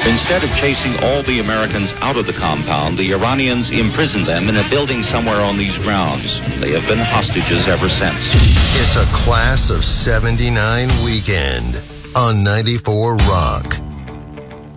Instead of chasing all the Americans out of the compound, the Iranians imprisoned them in a building somewhere on these grounds. They have been hostages ever since. It's a Class of 79 weekend on 94 Rock.